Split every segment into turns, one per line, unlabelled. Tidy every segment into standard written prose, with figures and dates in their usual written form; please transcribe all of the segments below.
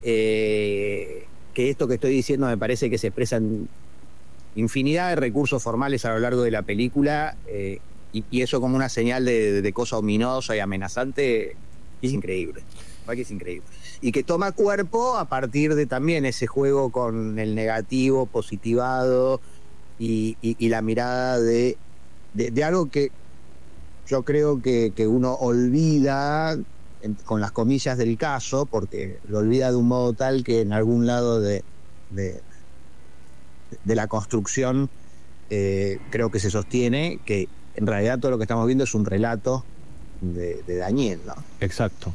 que esto que estoy diciendo me parece que se expresan infinidad de recursos formales a lo largo de la película, y eso como una señal de cosa ominosa y amenazante, es increíble. ¿Verdad que es increíble? Y que toma cuerpo a partir de también ese juego con el negativo, positivado, y la mirada de algo que yo creo que uno olvida, con las comillas del caso, porque lo olvida de un modo tal que en algún lado de, de la construcción creo que se sostiene que en realidad todo lo que estamos viendo es un relato de Daniel, ¿no?
Exacto.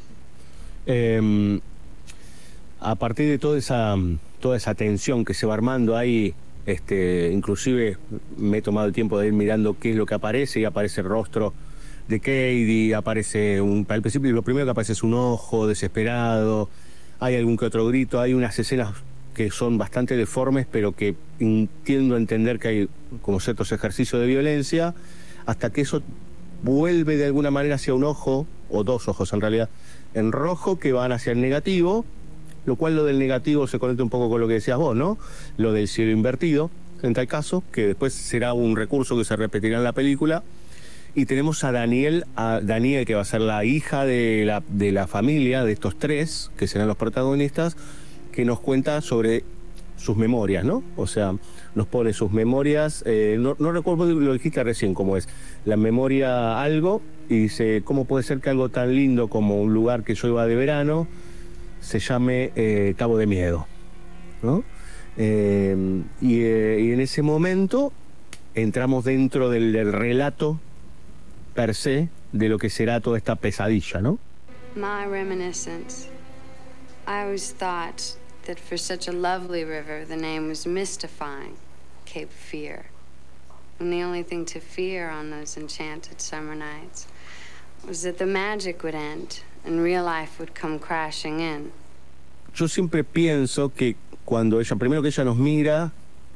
A partir de toda esa tensión que se va armando ahí, inclusive me he tomado el tiempo de ir mirando qué es lo que aparece, y aparece el rostro de Cady, aparece al principio lo primero que aparece es un ojo desesperado, hay algún que otro grito, hay unas escenas que son bastante deformes, pero que entiendo a entender que hay como ciertos ejercicios de violencia, hasta que eso vuelve de alguna manera hacia un ojo, o dos ojos en realidad, en rojo, que van hacia el negativo, lo cual lo del negativo se conecta un poco con lo que decías vos, ¿no? Lo del cielo invertido, en tal caso, que después será un recurso que se repetirá en la película. Y tenemos a Daniel, que va a ser la hija de la familia, de estos tres, que serán los protagonistas, que nos cuenta sobre sus memorias, ¿no? O sea, nos pone sus memorias, no recuerdo, lo dijiste recién, cómo es, la memoria algo, y dice, ¿cómo puede ser que algo tan lindo como un lugar que yo iba de verano se llame Cabo de Miedo, ¿no? Y en ese momento entramos dentro del relato per se de lo que será toda esta pesadilla, ¿no?
My reminiscence. I always thought that for such a lovely river, the name was mystifying, Cape Fear. And the only thing to fear on those enchanted summer nights was that the magic would end and real life would come crashing in.
Yo siempre pienso que cuando primero que ella nos mira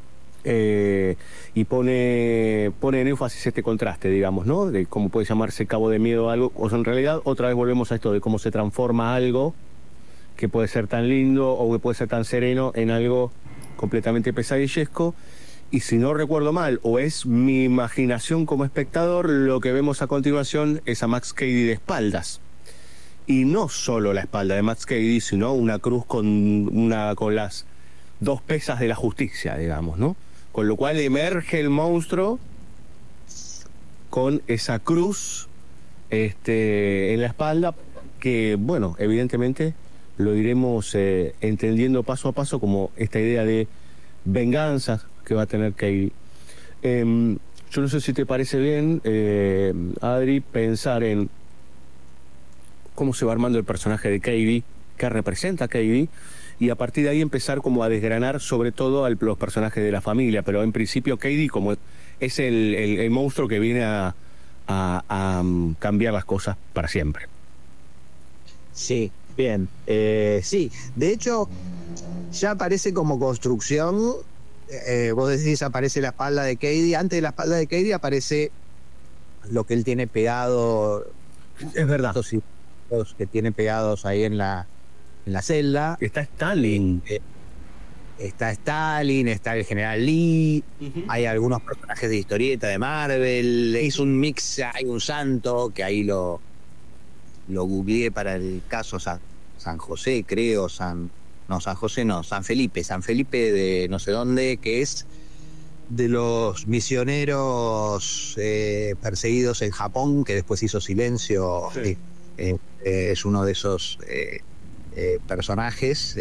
y pone en énfasis este contraste, digamos, ¿no? De cómo puede llamarse Cabo de Miedo algo, o sea, en realidad otra vez volvemos a esto de cómo se transforma algo que puede ser tan lindo o que puede ser tan sereno en algo completamente pesadillesco. Y si no recuerdo mal, o es mi imaginación como espectador, lo que vemos a continuación es a Max Cady de espaldas. Y no solo la espalda de Max Cady, sino una cruz con las dos pesas de la justicia, digamos, ¿no? Con lo cual emerge el monstruo con esa cruz en la espalda, que, bueno, evidentemente lo iremos entendiendo paso a paso como esta idea de venganza que va a tener Cady. Yo no sé si te parece bien, Adri, pensar en cómo se va armando el personaje de Cady, qué representa Cady, y a partir de ahí empezar como a desgranar sobre todo los personajes de la familia, pero en principio Cady como es el monstruo que viene a cambiar las cosas para siempre.
Sí, bien. Sí, de hecho, ya aparece como construcción. Vos decís, aparece la espalda de Cady. Antes de la espalda de Cady aparece lo que él tiene pegado.
Es verdad.
Los que tiene pegados ahí en la celda.
Está Stalin.
Está Stalin, está el general Lee, hay algunos personajes de historieta de Marvel. Hizo un mix, hay un santo que ahí lo googleé para el caso San José, creo, San José no, San Felipe de no sé dónde, que es de los misioneros perseguidos en Japón, que después hizo silencio. Sí. Es uno de esos personajes,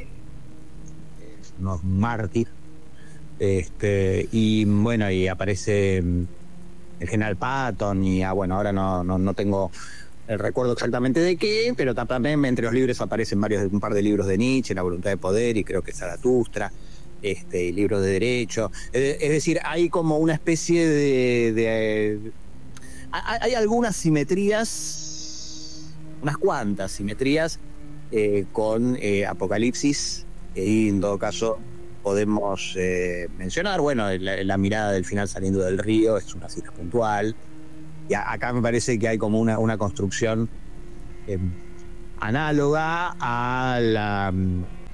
unos mártir. Y bueno, y aparece el general Patton, y bueno, ahora no tengo el recuerdo exactamente de qué, pero también entre los libros aparecen un par de libros de Nietzsche, La voluntad de poder, y creo que Zaratustra, y libros de derecho. Es decir, hay como una especie hay algunas simetrías, unas cuantas simetrías con Apocalipsis, y en todo caso podemos mencionar, bueno, la mirada del final saliendo del río es una cita puntual. Y acá me parece que hay como una construcción análoga a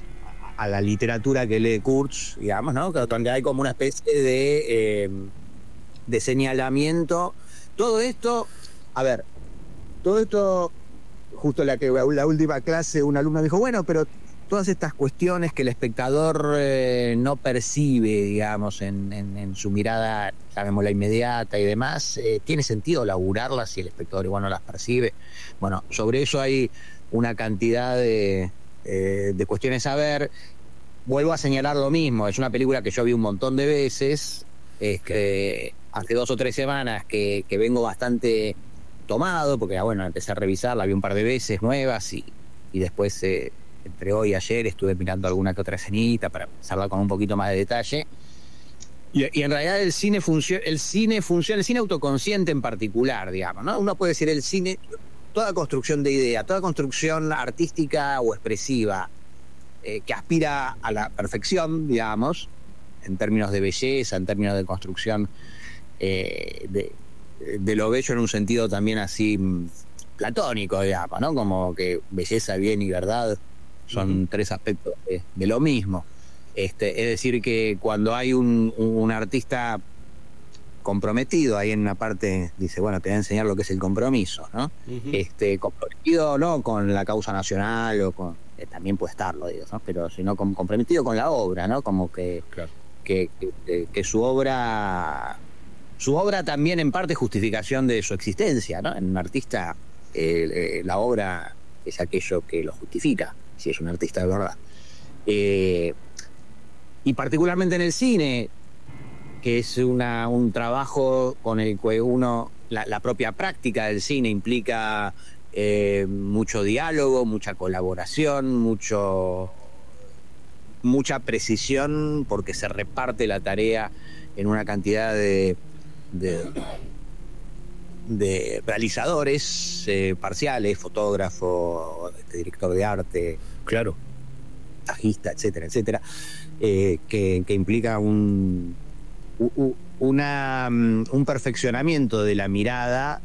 a la literatura que lee Kurtz, digamos, ¿no? Donde hay como una especie de señalamiento. Todo esto, a ver, todo esto, justo la última clase, una alumna dijo, bueno, pero todas estas cuestiones que el espectador no percibe, digamos, en su mirada, llamémosla inmediata y demás, ¿tiene sentido laburarlas si el espectador igual no las percibe? Bueno, sobre eso hay una cantidad de cuestiones a ver. Vuelvo a señalar lo mismo, es una película que yo vi un montón de veces, hace 2 o 3 semanas que vengo bastante tomado, porque bueno, empecé a revisarla, vi un par de veces nuevas y después entre hoy y ayer estuve mirando alguna que otra escenita para pensarla con un poquito más de detalle. Y en realidad el cine funciona, el cine autoconsciente en particular, digamos, ¿no? Uno puede decir el cine, toda construcción de idea, toda construcción artística o expresiva que aspira a la perfección, digamos, en términos de belleza, en términos de construcción de lo bello en un sentido también así platónico, digamos, ¿no? Como que belleza, bien y verdad son 3 aspectos de lo mismo. Es decir, que cuando hay un artista comprometido, ahí en una parte dice, bueno, te voy a enseñar lo que es el compromiso, ¿no? Comprometido no con la causa nacional o con también puede estarlo, digo, ¿no? Pero sino comprometido con la obra, ¿no? Como que, claro, que su obra también en parte es justificación de su existencia, ¿no? En un artista la obra es aquello que lo justifica, si es un artista de verdad. Y particularmente en el cine, que es un trabajo con el que uno, la propia práctica del cine implica mucho diálogo, mucha colaboración, mucha precisión, porque se reparte la tarea en una cantidad de realizadores parciales, fotógrafo, director de arte,
claro,
montajista, etcétera, etcétera, que implica un perfeccionamiento de la mirada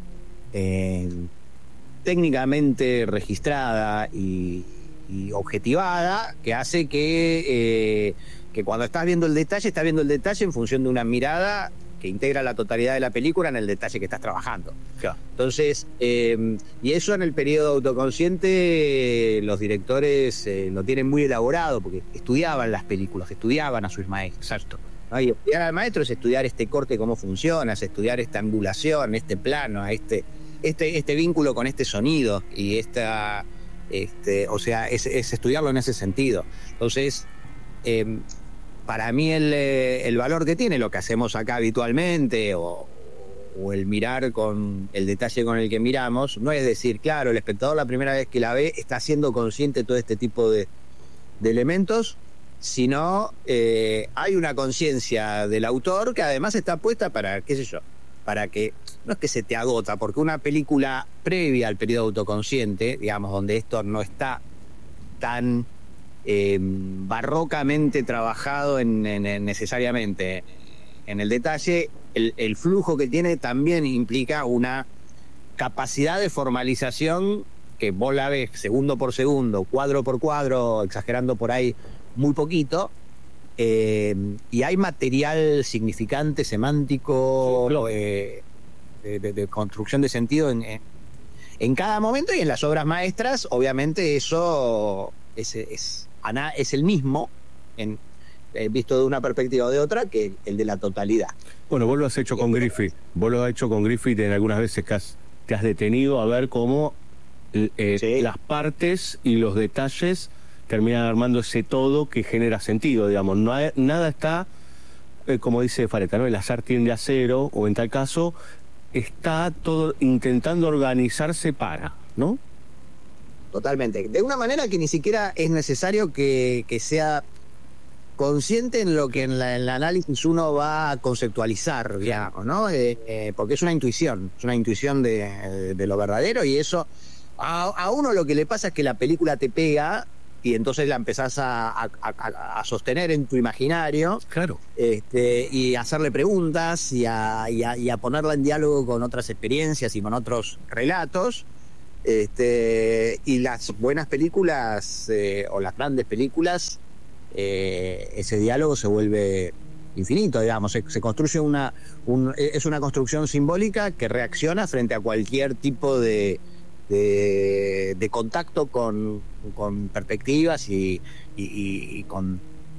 técnicamente registrada y objetivada, que hace que cuando estás viendo el detalle en función de una mirada que integra la totalidad de la película en el detalle que estás trabajando. Claro. Entonces, y eso en el periodo autoconsciente los directores lo tienen muy elaborado, porque estudiaban las películas, estudiaban a sus maestros.
Exacto.
¿No? Y estudiar al maestro es estudiar este corte, cómo funciona, es estudiar esta angulación, este plano, este vínculo con este sonido, y o sea, es estudiarlo en ese sentido. Entonces, para mí el valor que tiene lo que hacemos acá habitualmente o el mirar con el detalle con el que miramos, no es decir, claro, el espectador la primera vez que la ve está siendo consciente de todo este tipo de elementos, sino hay una conciencia del autor que además está puesta para, qué sé yo, para que, no es que se te agota, porque una película previa al periodo autoconsciente, digamos, donde esto no está tan barrocamente trabajado necesariamente en el detalle, el flujo que tiene también implica una capacidad de formalización que vos la ves segundo por segundo, cuadro por cuadro, exagerando por ahí muy poquito, y hay material significante, semántico, de construcción de sentido en cada momento, y en las obras maestras obviamente eso es el mismo visto de una perspectiva o de otra que el de la totalidad.
Bueno, vos lo has hecho con Griffith, en algunas veces que te has detenido a ver cómo sí, las partes y los detalles terminan armando ese todo que genera sentido, digamos. Nada está, como dice Fareta, ¿no? El azar tiende a cero, o en tal caso, está todo intentando organizarse para, ¿no?
Totalmente. De una manera que ni siquiera es necesario que sea consciente en lo que en el análisis uno va a conceptualizar, digamos, ¿no? Porque es una intuición de lo verdadero, y eso a uno lo que le pasa es que la película te pega y entonces la empezás a sostener en tu imaginario,
claro,
y a hacerle preguntas y a ponerla en diálogo con otras experiencias y con otros relatos. Y las buenas películas o las grandes películas ese diálogo se vuelve infinito, digamos. Se construye es una construcción simbólica que reacciona frente a cualquier tipo de contacto con perspectivas y con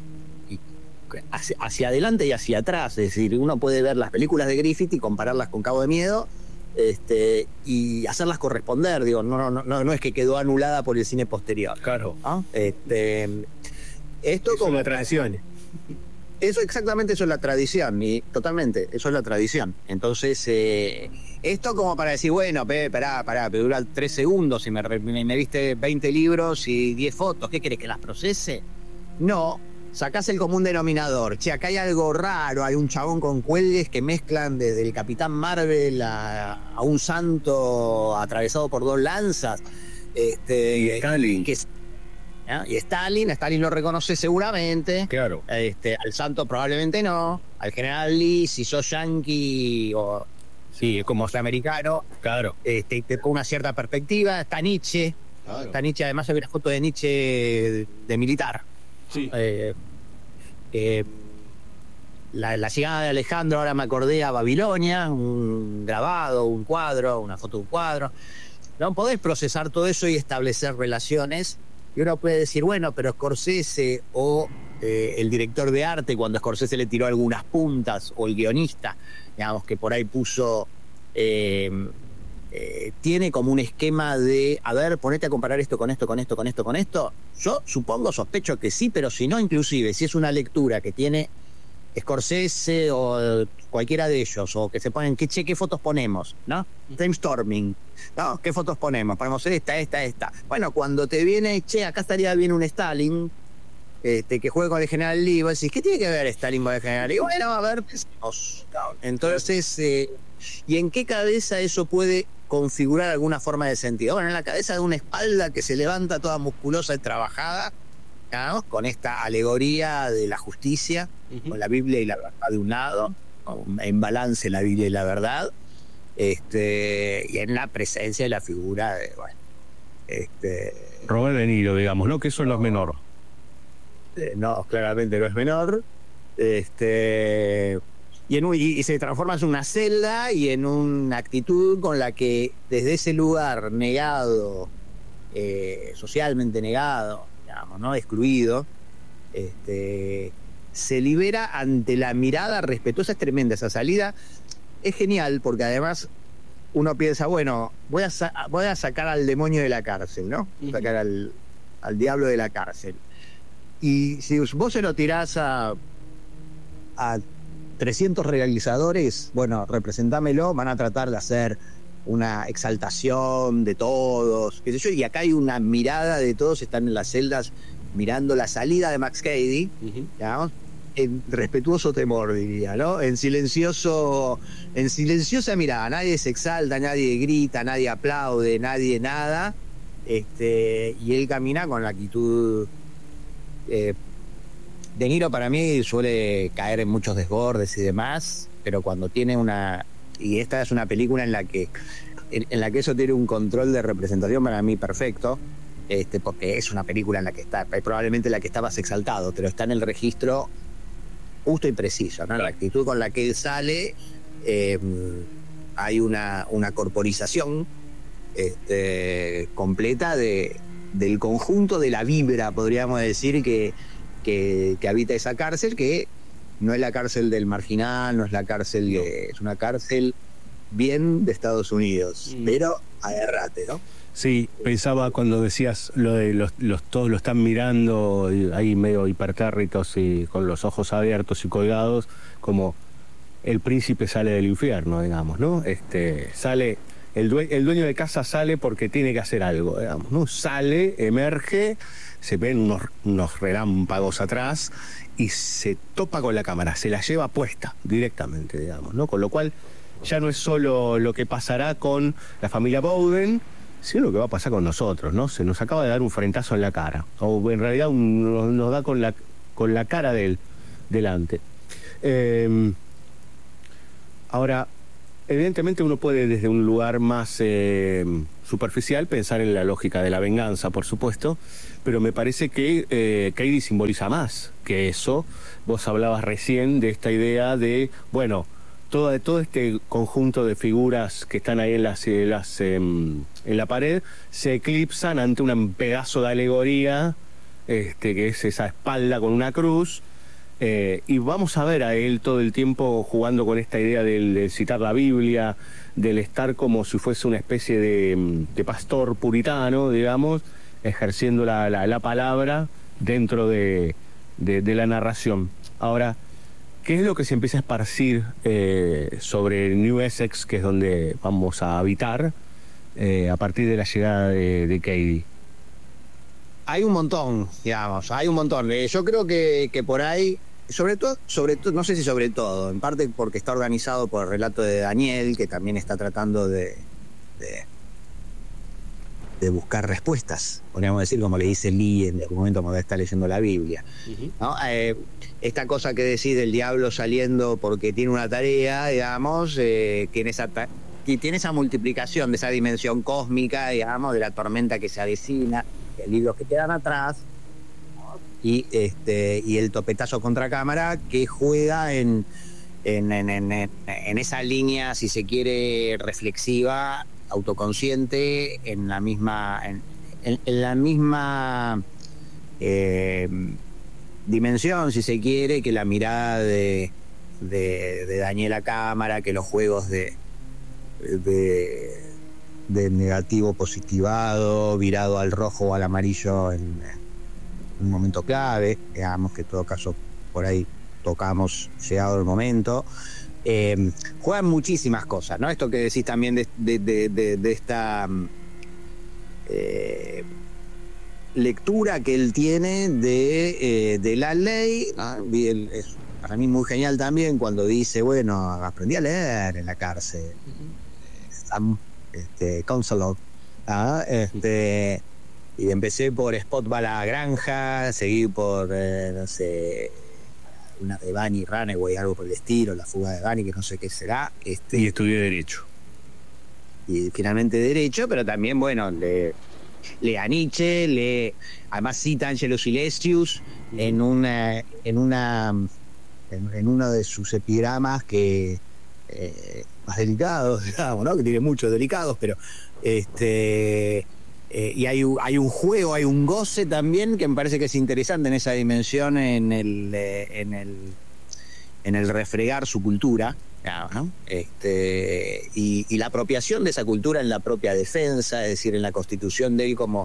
hacia adelante y hacia atrás. Es decir, uno puede ver las películas de Griffith y compararlas con Cabo de Miedo, y hacerlas corresponder. Digo, no es que quedó anulada por el cine posterior.
Claro.
¿No? Esto
es
como
una tradición.
Eso exactamente, eso es la tradición, y totalmente, eso es la tradición. Entonces, esto como para decir, bueno, pará, pero dura 3 segundos y me viste 20 libros y 10 fotos, ¿qué querés, que las procese? No, sacás el común denominador. Che, acá hay algo raro, hay un chabón con cuelgues que mezclan desde el Capitán Marvel a un santo atravesado por 2 lanzas.
Y Stalin.
¿no? Y Stalin lo reconoce seguramente.
Claro.
Al santo probablemente no. Al general Lee, si sos yanqui o sí, como americano,
Claro.
te pone una cierta perspectiva. Está Nietzsche.
Claro.
Está Nietzsche, además hay una foto de Nietzsche de militar.
Sí.
La llegada de Alejandro, ahora me acordé, a Babilonia, un grabado, un cuadro, una foto de un cuadro. No podés procesar todo eso y establecer relaciones. Y uno puede decir, bueno, pero Scorsese o el director de arte, cuando Scorsese le tiró algunas puntas, o el guionista, digamos, que por ahí puso, tiene como un esquema de, a ver, ponete a comparar esto con esto, con esto, con esto, con esto. Yo sospecho que sí, pero si no, inclusive, si es una lectura que tiene Scorsese o cualquiera de ellos, o que se ponen, ¿qué fotos ponemos? ¿No? Brainstorming. ¿No? ¿Qué fotos ponemos? Ponemos esta. Bueno, cuando te viene, che, acá estaría bien un Stalin, que juegue con el general Lee, vos decís, ¿qué tiene que ver Stalin con el general Lee? Bueno, a ver, pensemos. Entonces, ¿y en qué cabeza eso puede configurar alguna forma de sentido? Bueno, en la cabeza de una espalda que se levanta toda musculosa y trabajada, ¿no? Con esta alegoría de la justicia, con la Biblia y la verdad de un lado, en balance la Biblia y la verdad, y en la presencia de la figura de, bueno,
Robert De Niro, digamos, ¿no? Que eso no es menor.
No, claramente no es menor. Y se transforma en una celda y en una actitud con la que desde ese lugar negado, socialmente negado, digamos, ¿no? Excluido, se libera ante la mirada respetuosa. Es tremenda esa salida. Es genial porque además uno piensa, bueno, voy a sacar al demonio de la cárcel, ¿no? Sacar al diablo de la cárcel. Y si vos se lo tirás a 300 realizadores, bueno, representámelo, van a tratar de hacer una exaltación de todos, qué sé yo, y acá hay una mirada de todos, están en las celdas mirando la salida de Max Cady, digamos, en respetuoso temor, diría, ¿no? En silenciosa mirada. Nadie se exalta, nadie grita, nadie aplaude, nadie nada. Y él camina con la actitud. De Niro, para mí, suele caer en muchos desbordes y demás, pero cuando tiene y esta es una película en la que eso tiene un control de representación para mí perfecto, porque es una película en la que está, probablemente la que está más exaltado, pero está en el registro justo y preciso, ¿no? La actitud con la que él sale, hay una corporización completa del conjunto de la vibra, podríamos decir, que habita esa cárcel, que no es la cárcel del marginal, no es la cárcel es una cárcel bien de Estados Unidos, pero agarrate, ¿no?
Sí, pensaba cuando decías lo de todos lo están mirando ahí medio hipertérritos y con los ojos abiertos y colgados, como el príncipe sale del infierno, digamos, ¿no? Sale, el dueño de casa sale porque tiene que hacer algo, digamos, ¿no? Sale, emerge, se ven unos relámpagos atrás y se topa con la cámara, se la lleva puesta directamente, digamos, ¿no? Con lo cual ya no es solo lo que pasará con la familia Bowden, sino lo que va a pasar con nosotros, ¿no? Se nos acaba de dar un frentazo en la cara, o en realidad nos da con la cara de él delante. Ahora, evidentemente uno puede desde un lugar más superficial pensar en la lógica de la venganza, por supuesto, pero me parece que Cady simboliza más que eso. Vos hablabas recién de esta idea de, bueno, todo este conjunto de figuras que están ahí en la pared se eclipsan ante un pedazo de alegoría, que es esa espalda con una cruz. Y vamos a ver a él todo el tiempo jugando con esta idea del citar la Biblia, del estar como si fuese una especie de pastor puritano, digamos, ejerciendo la palabra dentro de la narración. Ahora, ¿qué es lo que se empieza a esparcir sobre New Essex, que es donde vamos a habitar, a partir de la llegada de Cady?
Hay un montón, digamos, hay un montón. Yo creo que por ahí, sobre todo, no sé si sobre todo, en parte porque está organizado por el relato de Daniel, que también está tratando de buscar respuestas, podríamos decir, como le dice Lee en algún momento cuando está leyendo la Biblia. ¿No? Esta cosa que decís del diablo saliendo porque tiene una tarea, digamos, tiene esa multiplicación de esa dimensión cósmica, digamos, de la tormenta que se avecina, de libros que quedan atrás, y el topetazo contra cámara que juega en esa línea, si se quiere, reflexiva, autoconsciente, en la misma dimensión, si se quiere, que la mirada de Daniel a cámara, que los juegos de negativo positivado, virado al rojo o al amarillo en un momento clave, digamos, que en todo caso por ahí tocamos llegado el momento. Juegan muchísimas cosas, ¿no? Esto que decís también de esta lectura que él tiene de la ley, ¿no? Es para mí muy genial también cuando dice, bueno, aprendí a leer en la cárcel, Counselor, ¿ah? Y empecé por Spot va a la granja, seguí por, no sé, una de Bunny Runaway, algo por el estilo, la fuga de Bunny, que no sé qué será.
Y estudié Derecho.
Y finalmente Derecho, pero también, bueno, lee a Nietzsche, además cita a Angelo Silesius en uno de sus epigramas que más delicados, digamos, ¿no? Que tiene muchos delicados, pero y hay un juego, hay un goce también que me parece que es interesante en esa dimensión, en el refregar su cultura, ¿no? Y la apropiación de esa cultura en la propia defensa, es decir, en la constitución de él como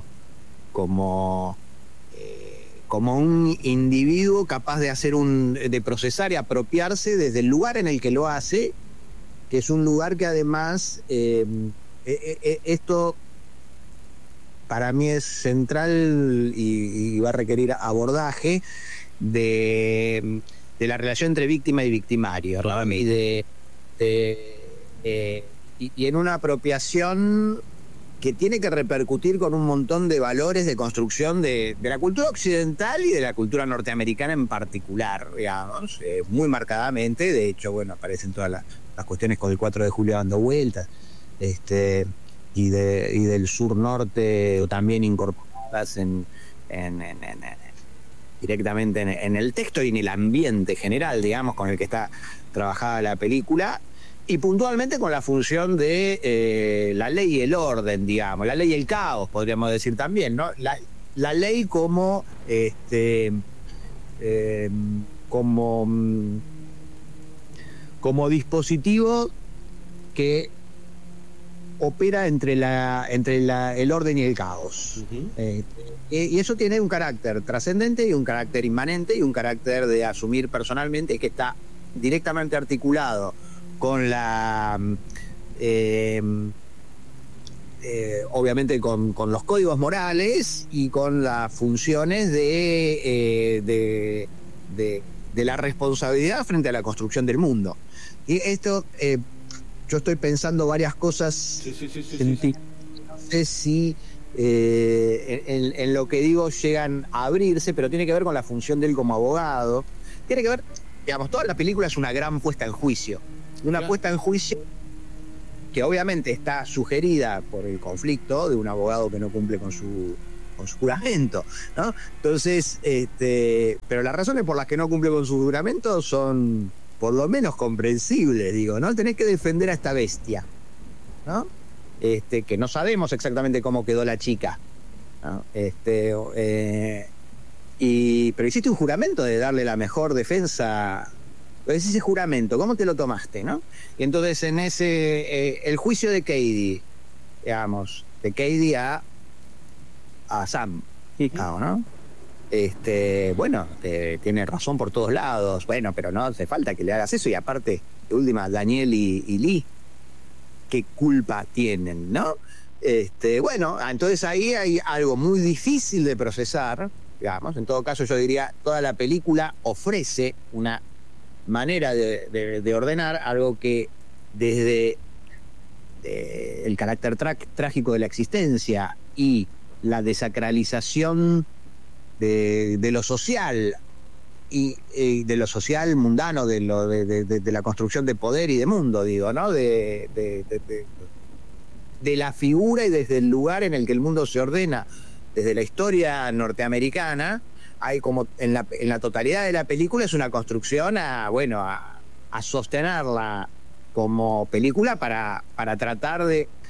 un individuo capaz de procesar y apropiarse desde el lugar en el que lo hace, que es un lugar que además esto para mí es central y va a requerir abordaje de la relación entre víctima y victimario, y en una apropiación que tiene que repercutir con un montón de valores de construcción de la cultura occidental y de la cultura norteamericana en particular, digamos, muy marcadamente. De hecho, bueno, aparecen todas las cuestiones con el 4 de julio dando vueltas, y del sur-norte también incorporadas directamente en el texto y en el ambiente general, digamos, con el que está trabajada la película, y puntualmente con la función de la ley y el orden, digamos, la ley y el caos, podríamos decir también, ¿no? La ley como dispositivo que opera entre el orden y el caos. Y eso tiene un carácter trascendente y un carácter inmanente y un carácter de asumir personalmente, que está directamente articulado con obviamente con los códigos morales y con las funciones de la responsabilidad frente a la construcción del mundo. Y esto, yo estoy pensando varias cosas. No sé si en lo que digo llegan a abrirse, pero tiene que ver con la función de él como abogado. Tiene que ver, digamos, toda la película es una gran puesta en juicio. Una puesta en juicio que obviamente está sugerida por el conflicto de un abogado que no cumple con su con su juramento, ¿no? Entonces, pero las razones por las que no cumple con su juramento son por lo menos comprensibles, digo, ¿no? Tenés que defender a esta bestia, ¿no? Que no sabemos exactamente cómo quedó la chica, ¿no? Pero hiciste un juramento de darle la mejor defensa. Es ese juramento, ¿cómo te lo tomaste, no? Y entonces en ese, el juicio de Cady, digamos, de Cady a Sam, ¿no? Bueno, tiene razón por todos lados, bueno, pero no hace falta que le hagas eso, y aparte, de última, Daniel y Lee, ¿qué culpa tienen, no? Bueno, entonces ahí hay algo muy difícil de procesar, digamos. En todo caso, yo diría, toda la película ofrece una manera de ordenar algo que desde el carácter trágico de la existencia y la desacralización de lo social y de lo social mundano, de la construcción de poder y de mundo, digo, ¿no? De la figura y desde el lugar en el que el mundo se ordena, desde la historia norteamericana, hay como en la totalidad de la película es una construcción a sostenerla como película para tratar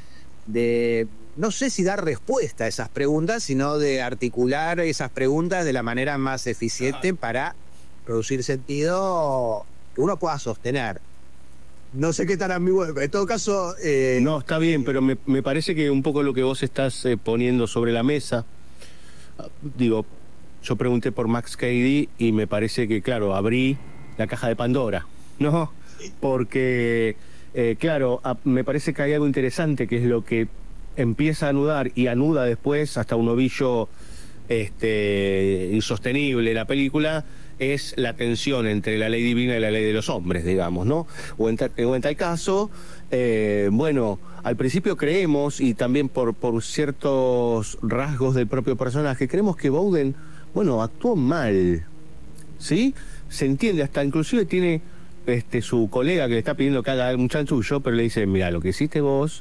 de no sé si dar respuesta a esas preguntas, sino de articular esas preguntas de la manera más eficiente para producir sentido que uno pueda sostener. No sé qué tan ambiguo, en todo caso...
No, está bien, pero me parece que un poco lo que vos estás poniendo sobre la mesa, digo, yo pregunté por Max Cady y me parece que, claro, abrí la caja de Pandora, ¿no? Porque, claro, me parece que hay algo interesante, que es lo que empieza a anudar y anuda después hasta un ovillo insostenible la película, es la tensión entre la ley divina y la ley de los hombres, digamos, ¿no? O en tal caso, bueno, al principio creemos, y también por ciertos rasgos del propio personaje, creemos que Bowden, bueno, actuó mal, ¿sí? Se entiende, hasta inclusive tiene su colega que le está pidiendo que haga un chanchullo, pero le dice, mira, lo que hiciste vos,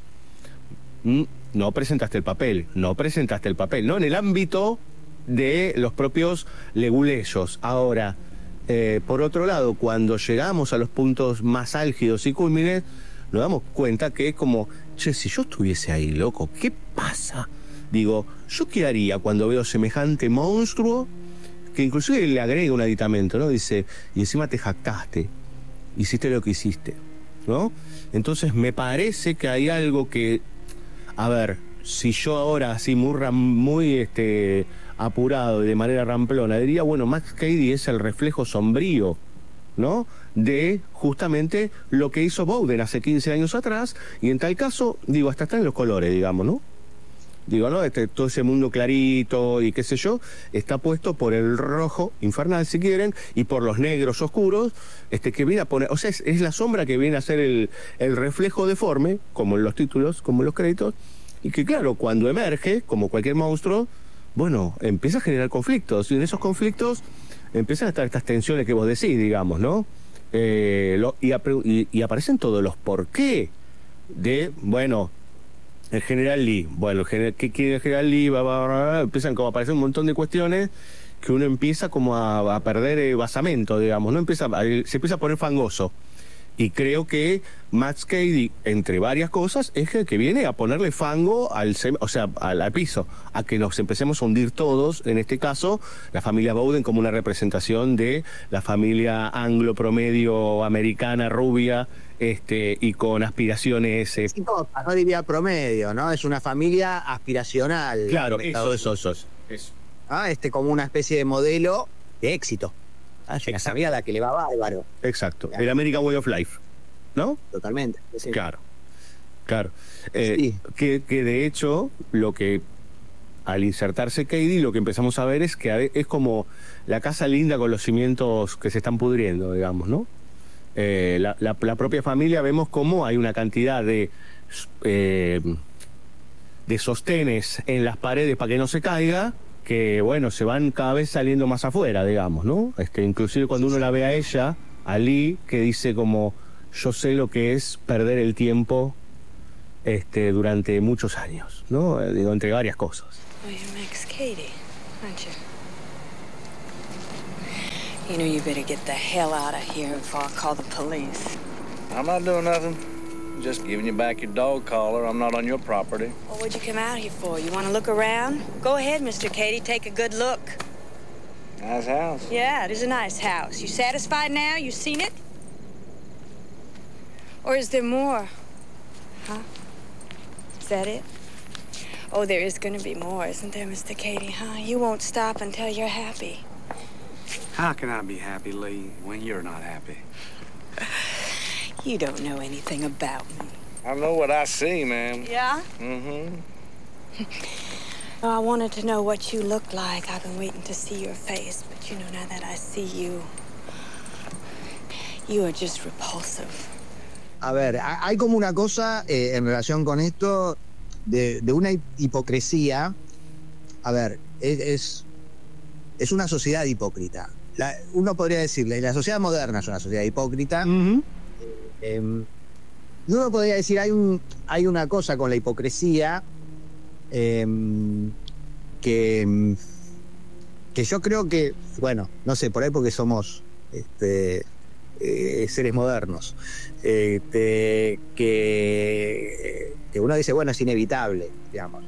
no presentaste el papel, ¿no? En el ámbito de los propios leguleyos. Ahora, por otro lado, cuando llegamos a los puntos más álgidos y cúlmines, nos damos cuenta que es como, che, si yo estuviese ahí, loco, ¿qué pasa? Digo, ¿yo qué haría cuando veo semejante monstruo? Que inclusive le agrega un aditamento, ¿no? Dice, y encima te jactaste, hiciste lo que hiciste, ¿no? Entonces me parece que hay algo que, a ver, si yo ahora así muy apurado y de manera ramplona, diría, bueno, Max Cady es el reflejo sombrío, ¿no? De justamente lo que hizo Bowden hace 15 años atrás, y en tal caso, digo, hasta está en los colores, digamos, ¿no? Digo, ¿no? Todo ese mundo clarito y qué sé yo, está puesto por el rojo infernal, si quieren, y por los negros oscuros, que viene a poner, o sea, es la sombra que viene a ser el reflejo deforme, como en los títulos, como en los créditos, y que claro, cuando emerge, como cualquier monstruo, bueno, empieza a generar conflictos, y en esos conflictos empiezan a estar estas tensiones que vos decís, digamos, ¿no? Y aparecen todos los por qué de, bueno, el general Lee, bueno, ¿qué quiere el general Lee? Empiezan como a aparecer un montón de cuestiones que uno empieza como a perder basamento, digamos, ¿no? Se empieza a poner fangoso. Y creo que Max Cady, entre varias cosas, es el que viene a ponerle fango al piso, a que nos empecemos a hundir todos, en este caso, la familia Bowden como una representación de la familia anglo promedio americana rubia, y con aspiraciones...
no diría promedio, ¿no? Es una familia aspiracional.
Claro, eso.
Como una especie de modelo de éxito. Es una familia a la que le va bárbaro.
Exacto, claro. El American Way of Life, ¿no?
Totalmente. Sí.
Claro.
Sí.
Que de hecho, lo que al insertarse Cady, lo que empezamos a ver es que es como la casa linda con los cimientos que se están pudriendo, digamos, ¿no? La propia familia, vemos cómo hay una cantidad de sostenes en las paredes para que no se caiga, que bueno, se van cada vez saliendo más afuera, digamos, ¿no? Inclusive cuando uno la ve a ella, a Lee, que dice como, yo sé lo que es perder el tiempo durante muchos años, ¿no? Digo, entre varias cosas.
Oh, you're Max Cady, aren't you? You know, you better get the hell out of here before I call the police.
I'm not doing nothing. Just giving you back your dog collar. I'm not on your property.
Well, what'd you come out here for? You want to look around? Go ahead, Mr. Cady. Take a good look.
Nice house.
Yeah, it is a nice house. You satisfied now? You seen it? Or is there more? Huh? Is that it? Oh, there is going to be more, isn't there, Mr. Cady, huh? You won't stop until you're happy.
How can I be happy, Lee, when you're not happy?
You don't know anything about me.
I know what I see, ma'am.
Yeah?
Mm-hmm.
Oh, I wanted to know what you looked like. I've been waiting to see your face, but you know, now that I see you, you are just repulsive.
A ver, hay como una cosa en relación con esto de una hipocresía. A ver, es una sociedad hipócrita. Uno podría decirle, la sociedad moderna es una sociedad hipócrita. Uno podría decir, hay una cosa con la hipocresía que yo creo que, bueno, no sé, por ahí porque somos seres modernos, que uno dice, bueno, es inevitable, digamos.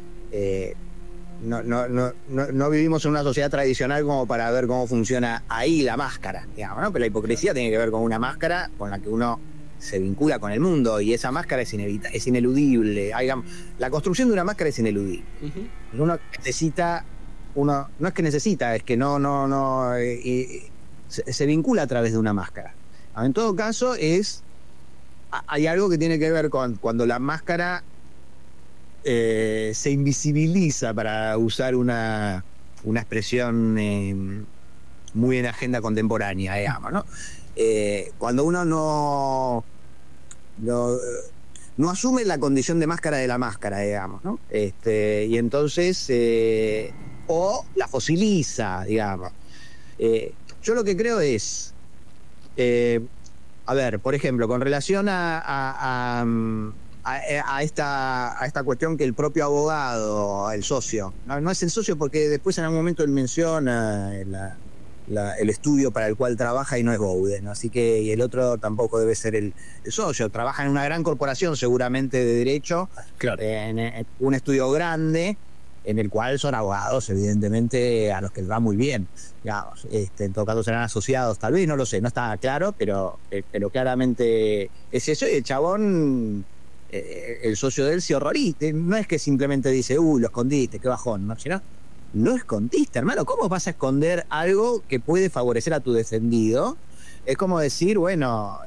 No vivimos en una sociedad tradicional como para ver cómo funciona ahí la máscara, digamos, ¿no? Pero la hipocresía tiene que ver con una máscara con la que uno se vincula con el mundo, y esa máscara es ineludible. La construcción de una máscara es ineludible. Uh-huh. Uno necesita, no es que necesita, es que se vincula a través de una máscara. En todo caso, hay algo que tiene que ver con cuando la máscara se invisibiliza, para usar una expresión muy en agenda contemporánea, digamos, ¿no? Cuando uno no asume la condición de máscara de la máscara, digamos, ¿no? Y entonces o la fosiliza, digamos. Yo lo que creo es, a ver, por ejemplo, con relación a esta cuestión que el propio abogado, el socio, no es el socio porque después en algún momento él menciona el estudio para el cual trabaja y no es Bowden, así que, y el otro tampoco debe ser el socio, trabaja en una gran corporación seguramente de derecho, claro, en un estudio grande en el cual son abogados, evidentemente, a los que les va muy bien, digamos. En todo caso serán asociados, tal vez, no lo sé, no está claro, pero claramente es eso. Y el chabón, el socio de él, se horroriza. No es que simplemente dice, lo escondiste, qué bajón, ¿no? Sino, lo escondiste, hermano. ¿Cómo vas a esconder algo que puede favorecer a tu defendido? Es como decir, bueno,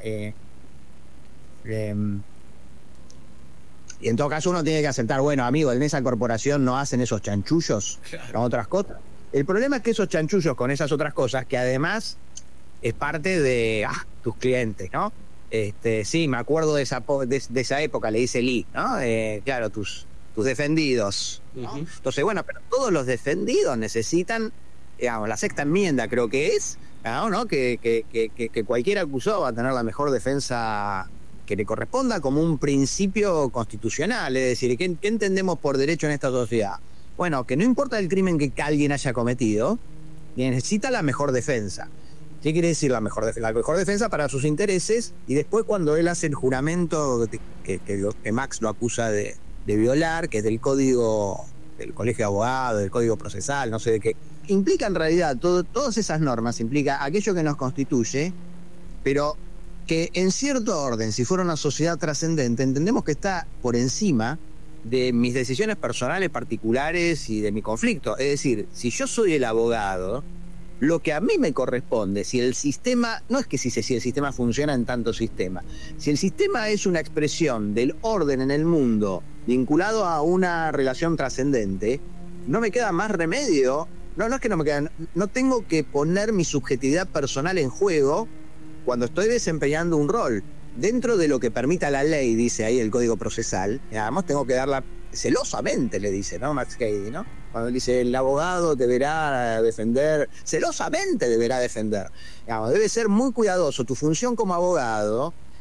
y en todo caso uno tiene que aceptar, bueno, amigo, en esa corporación no hacen esos chanchullos, claro, con otras cosas. El problema es que esos chanchullos con esas otras cosas, que además es parte de tus clientes, ¿no? Sí, me acuerdo de esa época, le dice Lee, ¿no? Claro, tus defendidos, ¿no? Uh-huh. Entonces, bueno, pero todos los defendidos necesitan, digamos, la sexta enmienda creo que es, ¿no? Que cualquier acusado va a tener la mejor defensa que le corresponda como un principio constitucional. Es decir, ¿qué entendemos por derecho en esta sociedad? Bueno, que no importa el crimen que alguien haya cometido, necesita la mejor defensa. ¿Qué quiere decir la mejor defensa? Para sus intereses, y después cuando él hace el juramento que Max lo acusa de violar, que es del código del colegio de abogados, del código procesal, no sé de qué, implica en realidad, todas esas normas, implica aquello que nos constituye, pero que en cierto orden, si fuera una sociedad trascendente, entendemos que está por encima de mis decisiones personales particulares y de mi conflicto. Es decir, si yo soy el abogado, lo que a mí me corresponde, si el sistema, no es que si el sistema funciona en tanto sistema, si el sistema es una expresión del orden en el mundo vinculado a una relación trascendente, no me queda más remedio, no es que no me queda, no tengo que poner mi subjetividad personal en juego cuando estoy desempeñando un rol. Dentro de lo que permita la ley, dice ahí el Código Procesal, además tengo que darla celosamente, le dice, ¿no? Max Cady, ¿no? Cuando dice el abogado deberá defender, celosamente deberá defender. Digamos, debe ser muy cuidadoso. Tu función como abogado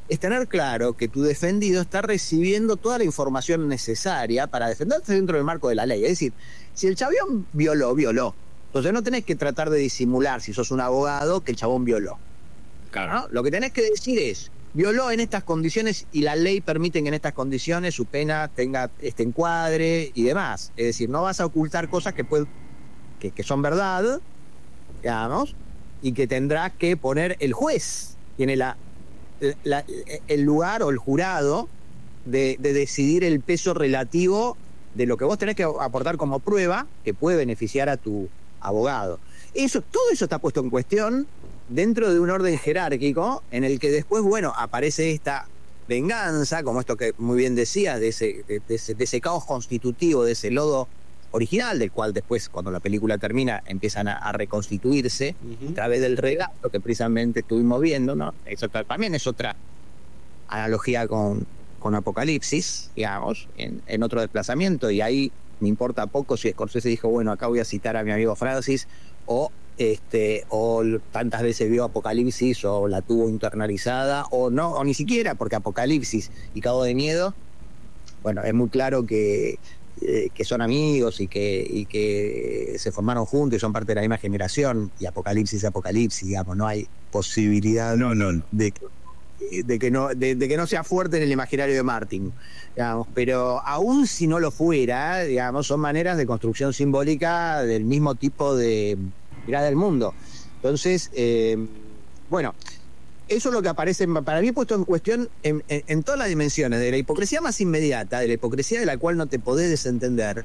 es tener claro que tu defendido está recibiendo toda la información necesaria para defenderse dentro del marco de la ley. Es decir, si el chabón violó, violó. Entonces no tenés que tratar de disimular, si sos un abogado, que el chabón violó.
Claro.
¿No? Lo que tenés que decir es, violó en estas condiciones y la ley permite que en estas condiciones su pena tenga este encuadre y demás. Es decir, no vas a ocultar cosas que son verdad, digamos, y que tendrá que poner el juez. Tiene el lugar o el jurado de decidir el peso relativo de lo que vos tenés que aportar como prueba que puede beneficiar a tu abogado. Todo eso está puesto en cuestión dentro de un orden jerárquico en el que después, bueno, aparece esta venganza, como esto que muy bien decías, de ese caos constitutivo, de ese lodo original, del cual después, cuando la película termina, empiezan a reconstituirse a través del relato que precisamente estuvimos viendo, ¿no? Eso también es otra analogía con Apocalipsis, digamos, en otro desplazamiento, y ahí me importa poco si Scorsese dijo, bueno, acá voy a citar a mi amigo Francis, o tantas veces vio Apocalipsis, o la tuvo internalizada, o no, o ni siquiera, porque Apocalipsis y Cabo de Miedo, bueno, es muy claro que son amigos y que se formaron juntos y son parte de la misma generación, y Apocalipsis, digamos, no hay posibilidad de que no sea fuerte en el imaginario de Martin, digamos, pero aún si no lo fuera, digamos, son maneras de construcción simbólica del mismo tipo de mirada del mundo. Entonces, bueno, eso es lo que aparece, para mí, puesto en cuestión en todas las dimensiones, de la hipocresía más inmediata, de la hipocresía de la cual no te podés desentender,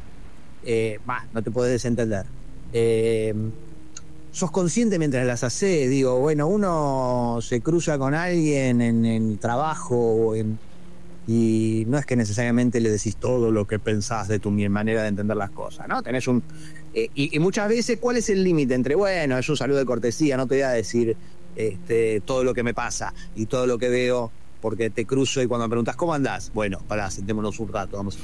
sos consciente mientras las haces, digo, bueno, uno se cruza con alguien en el trabajo y no es que necesariamente le decís todo lo que pensás de tu manera de entender las cosas, ¿no? Tenés y muchas veces, ¿cuál es el límite entre, bueno, es un saludo de cortesía, no te voy a decir todo lo que me pasa y todo lo que veo porque te cruzo y cuando me preguntas ¿cómo andás? Bueno, pará, sentémonos un rato, vamos.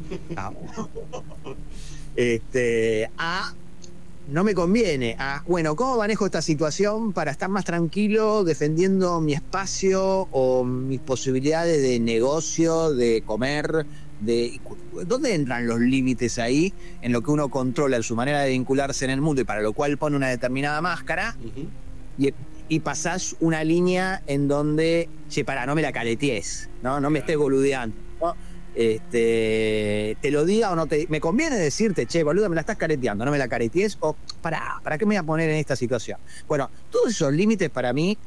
No me conviene. Bueno, ¿cómo manejo esta situación para estar más tranquilo defendiendo mi espacio o mis posibilidades de negocio, de comer? ¿Dónde entran los límites ahí en lo que uno controla en su manera de vincularse en el mundo y para lo cual pone una determinada máscara? Y pasás una línea en donde, pará, no me la caretees, no me estés boludeando, ¿no? Te lo diga o no me conviene decirte, boludo, me la estás careteando, no me la caretees, o ¿para qué me voy a poner en esta situación? Bueno, todos esos límites para mí,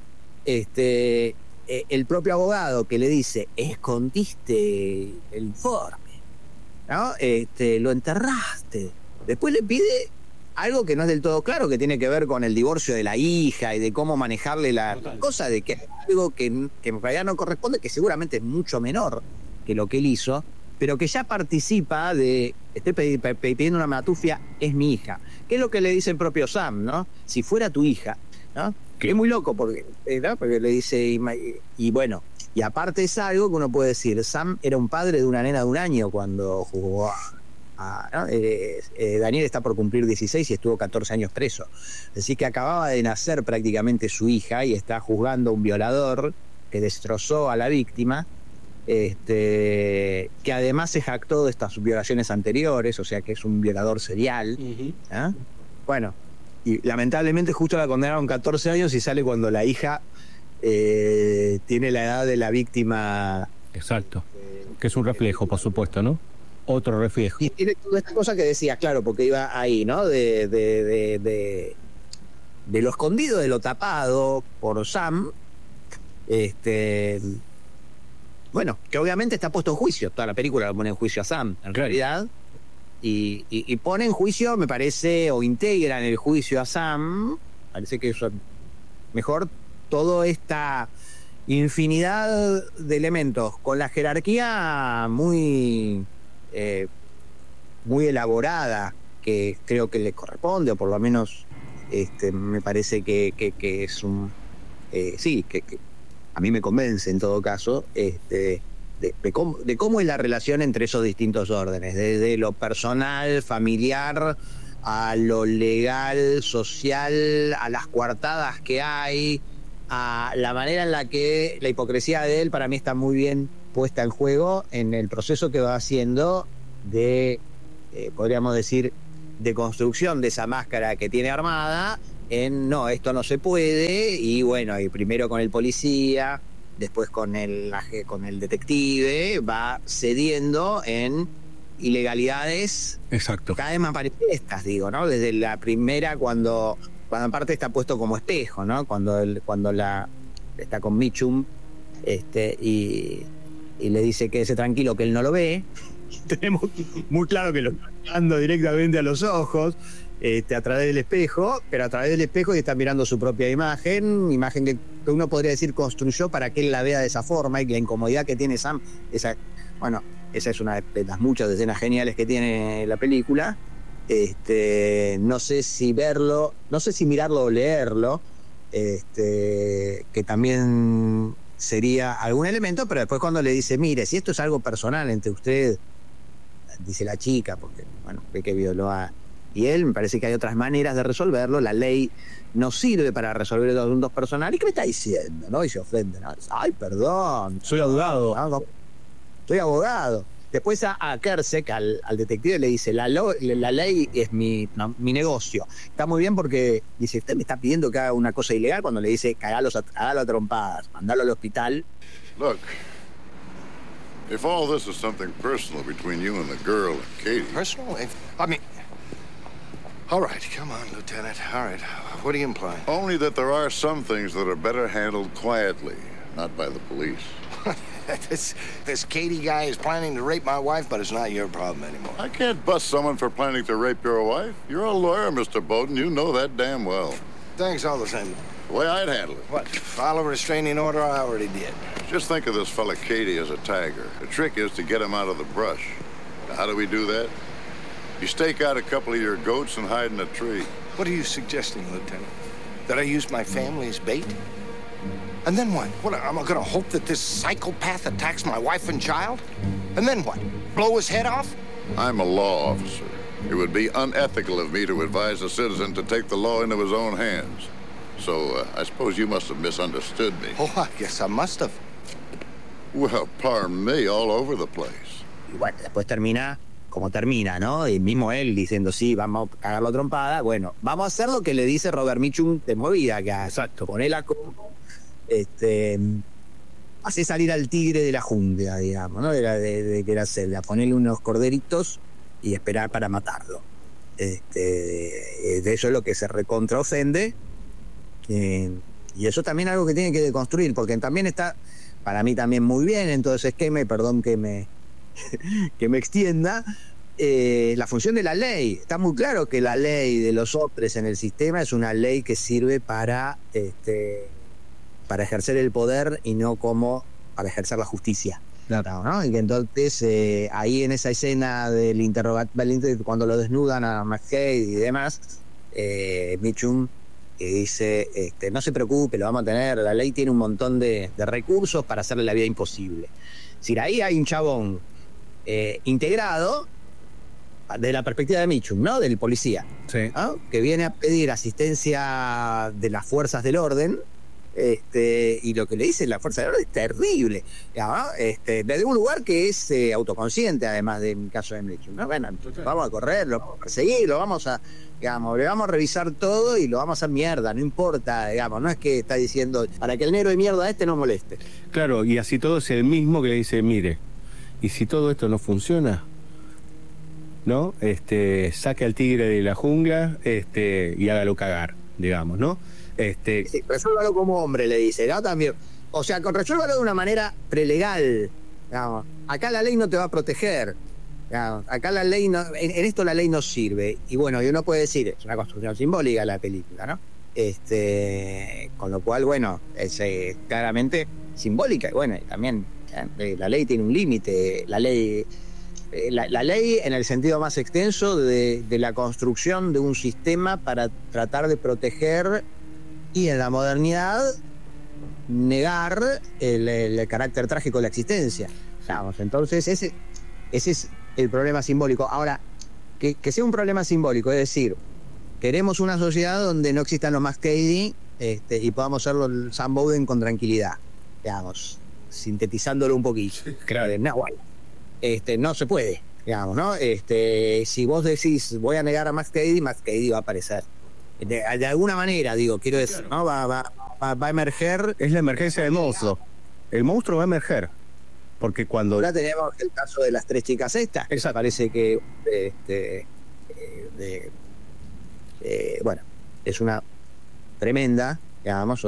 el propio abogado que le dice, escondiste el informe, ¿no? Lo enterraste, después le pide algo que no es del todo claro, que tiene que ver con el divorcio de la hija y de cómo manejarle la cosa, de que es algo que en realidad no corresponde, que seguramente es mucho menor que lo que él hizo, pero que ya participa de, estoy pidiendo una matufia, es mi hija. ¿Qué es lo que le dice el propio Sam, no? Si fuera tu hija, ¿no? Que es muy loco, porque le dice, y bueno, y aparte es algo que uno puede decir, Sam era un padre de una nena de 1 año cuando jugó Daniel está por cumplir 16 y estuvo 14 años preso. Así que acababa de nacer prácticamente su hija y está juzgando a un violador que destrozó a la víctima, que además se jactó de estas violaciones anteriores, o sea que es un violador serial. Bueno, y lamentablemente justo la condenaron 14 años y sale cuando la hija tiene la edad de la víctima.
Exacto, que es un reflejo, por supuesto, ¿no? Otro reflejo.
Y tiene toda esta cosa que decía, claro, porque iba ahí, ¿no? De lo escondido, de lo tapado por Sam, bueno, que obviamente está puesto en juicio, toda la película lo pone en juicio a Sam, en realidad, y pone en juicio, me parece, o integra en el juicio a Sam, parece que eso mejor, toda esta infinidad de elementos, con la jerarquía muy elaborada que creo que le corresponde, o por lo menos me parece que es un que a mí me convence en todo caso de cómo es la relación entre esos distintos órdenes, desde lo personal, familiar, a lo legal, social, a las coartadas que hay, a la manera en la que la hipocresía de él para mí está muy bien puesta en juego en el proceso que va haciendo de, podríamos decir, de construcción de esa máscara que tiene armada en no, esto no se puede, y bueno, y primero con el policía, después con el detective, va cediendo en ilegalidades.
Exacto.
Cada vez más manifiestas, digo, ¿no? Desde la primera, cuando aparte está puesto como espejo, ¿no? Cuando está con Mitchum, y le dice quédese tranquilo que él no lo ve. Tenemos muy claro que lo está mirando directamente a los ojos, a través del espejo, pero a través del espejo y está mirando su propia imagen que uno podría decir construyó para que él la vea de esa forma, y la incomodidad que tiene Sam, esa es una de las muchas escenas geniales que tiene la película. No sé si mirarlo o leerlo, que también sería algún elemento, pero después cuando le dice, mire, si esto es algo personal entre usted, dice la chica, porque bueno, ve que violó a... Y él, me parece que hay otras maneras de resolverlo, la ley no sirve para resolver los asuntos personales. ¿Qué me está diciendo? ¿No? Y se ofende, ¿no? Ay, perdón.
Soy abogado.
Soy abogado. Después a Kersek, al detective, le dice, la ley es mi negocio. Está muy bien porque dice, usted me está pidiendo que haga una cosa ilegal, cuando le dice, cagalo a trompadas, mandalo al hospital.
Look, if all this is something personal between you and the girl and Katie...
Personal? I mean... All right, come on, Lieutenant. All right, what are you implying?
Only that there are some things that are better handled quietly, not by the police.
This Katie guy is planning to rape my wife, but it's not your problem anymore.
I can't bust someone for planning to rape your wife. You're a lawyer, Mr. Bowden. You know that damn well.
Thanks all the same.
The way I'd handle it.
What? File a restraining order? I already did.
Just think of this fella Katie as a tiger. The trick is to get him out of the brush. Now, how do we do that? You stake out a couple of your goats and hide in a tree.
What are you suggesting, Lieutenant? That I use my family as bait? And then what? What, am I gonna hope that this psychopath attacks my wife and child? And then what? Blow his head off?
I'm a law officer. It would be unethical of me to advise a citizen to take the law into his own hands. So, I suppose you must have misunderstood me.
Oh, I guess I must have.
Well, pardon me, all over the place.
Y bueno, después termina como termina, ¿no? Y mismo él diciendo, sí, vamos a cagarlo a trompada. Bueno, vamos a hacer lo que le dice Robert Mitchum de movida, que exacto, ponela como... hace salir al tigre de la jungla, digamos, ¿no? De la celda, ponerle unos corderitos y esperar para matarlo. De eso es lo que se recontraofende. Y eso también es algo que tiene que deconstruir, porque también está, para mí también muy bien en todo ese esquema, y perdón que me extienda, la función de la ley. Está muy claro que la ley de los hombres en el sistema es una ley que sirve para ejercer el poder y no como para ejercer la justicia. Claro, ¿no? Y que entonces ahí en esa escena del interrogatorio, cuando lo desnudan a McKay y demás, Mitchum dice, no se preocupe, lo vamos a tener, la ley tiene un montón de recursos para hacerle la vida imposible. Es decir, ahí hay un chabón integrado desde la perspectiva de Mitchum, ¿no? Del policía,
sí,
¿no? Que viene a pedir asistencia de las fuerzas del orden, y lo que le dice la fuerza del orden es terrible, ¿no? Desde un lugar que es autoconsciente, además del caso de Mitchum, ¿no? Bueno, vamos a correr, lo vamos a perseguir, lo vamos a, digamos, le vamos a revisar todo y lo vamos a hacer mierda, no importa, digamos, no es que está diciendo para que el negro de mierda no moleste.
Claro, y así todo es el mismo que le dice, mire, y si todo esto no funciona, ¿no? Saque al tigre de la jungla, y hágalo cagar, digamos, ¿no?
Sí, resuélvalo como hombre, le dice, ¿no? También, o sea, resuélvalo de una manera prelegal, digamos. Acá la ley no te va a proteger, digamos. Acá la ley no, en esto la ley no sirve. Y bueno, y uno puede decir, es una construcción simbólica la película, ¿no? Con lo cual, bueno, es claramente simbólica. Y bueno, y también la ley tiene un límite, la ley en el sentido más extenso de la construcción de un sistema para tratar de proteger y en la modernidad negar el carácter trágico de la existencia. Vamos, entonces ese es el problema simbólico. Ahora, que sea un problema simbólico, es decir, queremos una sociedad donde no existan los McCady y podamos hacerlo el Sam Bowden con tranquilidad, digamos, sintetizándolo un poquito.
Claro.
No, bueno, no se puede, digamos, ¿no? Si vos decís voy a negar a Max Cady va a aparecer. De alguna manera, digo, quiero decir, ¿no? Va a emerger.
Es la emergencia del monstruo. El monstruo va a emerger. Porque cuando...
Ahora tenemos el caso de las 3 chicas estas. Esa parece que bueno, es una tremenda, digamos,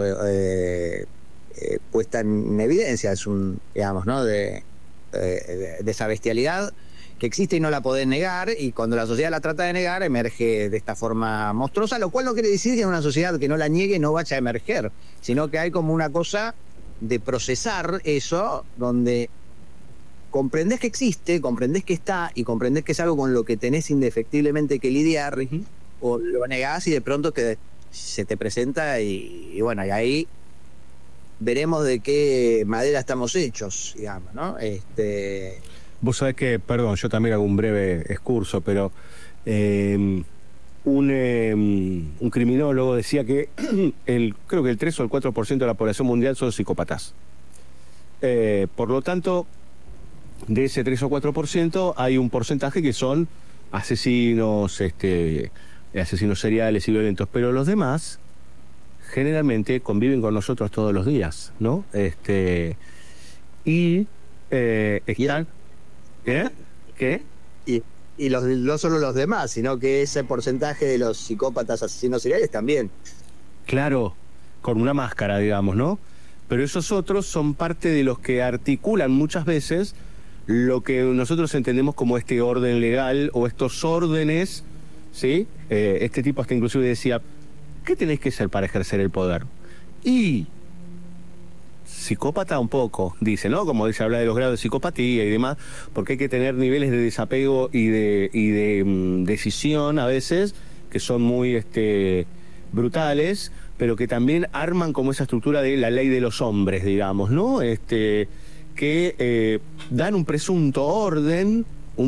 puesta en evidencia, es un, digamos, ¿no? De esa bestialidad que existe y no la podés negar, y cuando la sociedad la trata de negar, emerge de esta forma monstruosa, lo cual no quiere decir que en una sociedad que no la niegue no vaya a emerger, sino que hay como una cosa de procesar eso, donde comprendés que existe, comprendés que está, y comprendés que es algo con lo que tenés indefectiblemente que lidiar, o lo negás y de pronto se te presenta y bueno, y ahí veremos de qué madera estamos hechos, digamos, ¿no?
Vos sabés que, perdón, yo también hago un breve excurso, pero un criminólogo decía que creo que el 3 o el 4% de la población mundial son psicópatas. Por lo tanto, de ese 3 o 4% hay un porcentaje que son asesinos, asesinos seriales y violentos, pero los demás generalmente conviven con nosotros todos los días, ¿no? Están... ¿Qué?
Y no solo los demás, sino que ese porcentaje de los psicópatas asesinos seriales también.
Claro, con una máscara, digamos, ¿no? Pero esos otros son parte de los que articulan muchas veces lo que nosotros entendemos como este orden legal o estos órdenes, ¿sí? Este tipo hasta inclusive decía, ¿qué tenés que ser para ejercer el poder? Y psicópata un poco, dice, ¿no? Como dice, habla de los grados de psicopatía y demás, porque hay que tener niveles de desapego y de decisión a veces que son muy brutales, pero que también arman como esa estructura de la ley de los hombres, digamos, ¿no? Que dan un presunto orden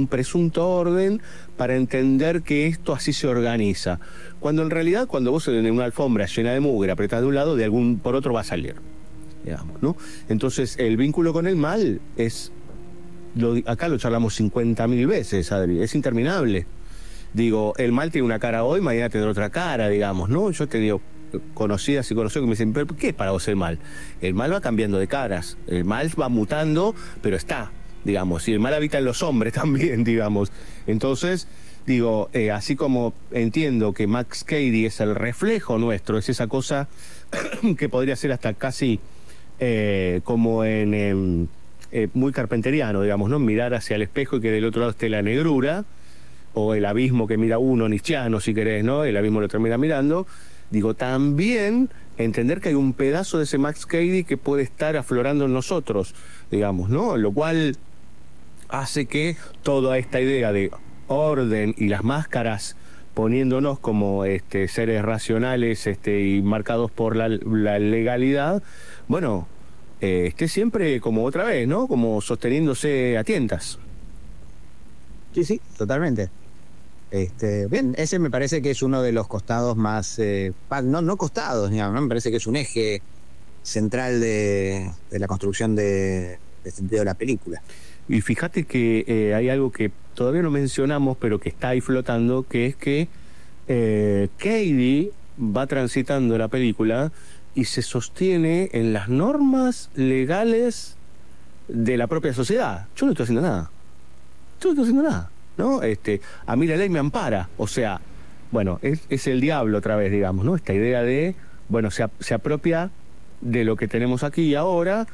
para entender que esto así se organiza. Cuando en realidad, cuando vos en una alfombra llena de mugre apretás de un lado, por otro va a salir, digamos, ¿no? Entonces, el vínculo con el mal es... acá lo charlamos 50.000 veces, Adri, es interminable. Digo, el mal tiene una cara hoy, mañana tendrá otra cara, digamos, ¿no? Yo he tenido conocidas y conocidos que me dicen, ¿pero qué es para vos el mal? El mal va cambiando de caras, el mal va mutando, pero está, digamos, y el mal habita en los hombres también, digamos. Entonces, digo, así como entiendo que Max Cady es el reflejo nuestro, es esa cosa que podría ser hasta casi como en muy carpenteriano, digamos, ¿no? Mirar hacia el espejo y que del otro lado esté la negrura, o el abismo que mira uno, nietzscheano, si querés, ¿no? El abismo lo termina mirando. Digo, también entender que hay un pedazo de ese Max Cady que puede estar aflorando en nosotros, digamos, ¿no? Lo cual hace que toda esta idea de orden y las máscaras poniéndonos como seres racionales y marcados por la legalidad, bueno, esté siempre como otra vez, ¿no? Como sosteniéndose a tientas.
Sí, totalmente. Bien, ese me parece que es uno de los costados más, no costados, digamos, ¿no? Me parece que es un eje central de la construcción de sentido de la película.
Y fíjate que hay algo que todavía no mencionamos, pero que está ahí flotando, que es que Cady va transitando la película y se sostiene en las normas legales de la propia sociedad. Yo no estoy haciendo nada. ¿No? A mí la ley me ampara, o sea, bueno, es el diablo otra vez, digamos, ¿no? Esta idea de, bueno, se apropia de lo que tenemos aquí y ahora,